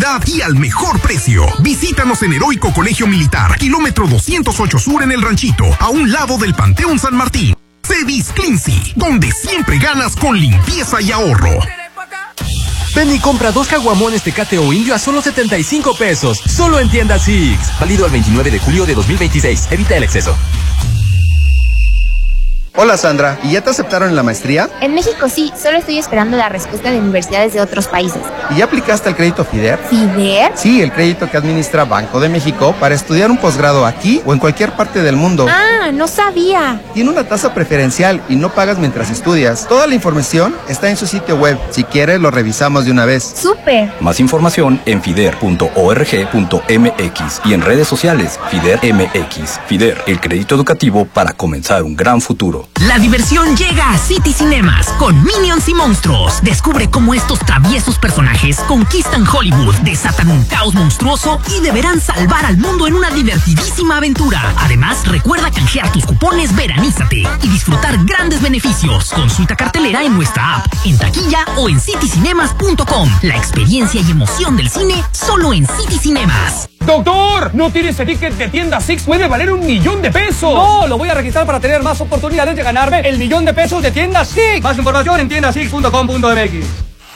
calidad y al mejor precio. Visítanos en Heroico Colegio Militar, kilómetro 208 Sur en El Ranchito, a un lado del Panteón San Martín. Cedis Cleansy, donde siempre ganas con limpieza y ahorro. Ven y compra 2 caguamones Tecate o Indio a solo 75 pesos. Solo en tiendas Six. Válido al 29 de julio de 2026. Evita el exceso. Hola Sandra, ¿y ya te aceptaron en la maestría? En México sí, solo estoy esperando la respuesta de universidades de otros países. ¿Y ya aplicaste el crédito FIDER? ¿FIDER? Sí, el crédito que administra Banco de México para estudiar un posgrado aquí o en cualquier parte del mundo. Ah, no sabía. Tiene una tasa preferencial y no pagas mientras estudias. Toda la información está en su sitio web. Si quieres, lo revisamos de una vez. ¡Súper! Más información en fider.org.mx y en redes sociales FIDER MX. FIDER, el crédito educativo para comenzar un gran futuro. La diversión llega a City Cinemas con Minions y monstruos. Descubre cómo estos traviesos personajes conquistan Hollywood, desatan un caos monstruoso y deberán salvar al mundo en una divertidísima aventura. Además, recuerda canjear tus cupones Veranízate y disfrutar grandes beneficios. Consulta cartelera en nuestra app, en taquilla o en citycinemas.com. La experiencia y emoción del cine solo en City Cinemas. ¡Doctor! ¿No tiene ese ticket de tienda Six? ¡Puede valer $1,000,000! No, lo voy a registrar para tener más oportunidades de ganarme el $1,000,000 de tienda Six. Más información en tiendasix.com.mx.